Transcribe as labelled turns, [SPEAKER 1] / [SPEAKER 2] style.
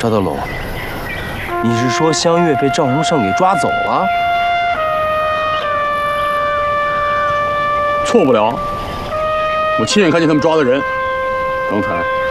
[SPEAKER 1] 赵德龙，你是说香月被赵洪胜给抓走了？
[SPEAKER 2] 错不了，我亲眼看见他们抓的人。刚才